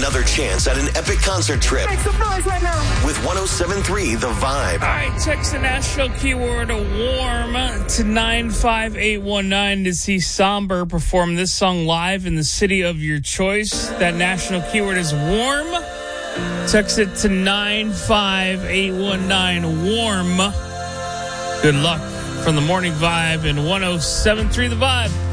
another chance at an epic concert trip. Make some noise right now. With 107.3 The Vibe. All right, text the national keyword warm to 95819 to see Somber perform this song live in the city of your choice. That national keyword is warm. Text it to 95819 warm. Good luck from the Morning Vibe and 107.3 The Vibe.